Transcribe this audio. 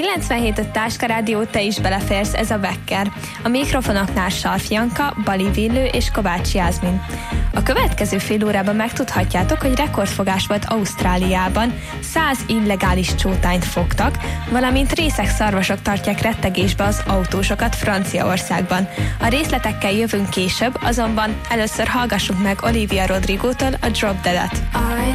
97.5 Táska Rádió, te is beleférsz, ez a Vekker. A mikrofonoknál Sarf Janka, Bali Villő és Kovács Jászmin. A következő fél órában megtudhatjátok, hogy rekordfogás volt Ausztráliában, 100 illegális csótányt fogtak, valamint részeg szarvasok tartják rettegésbe az autósokat Franciaországban. A részletekkel jövünk később, azonban először hallgassuk meg Olivia Rodrigo-tól a Drop Dead-et.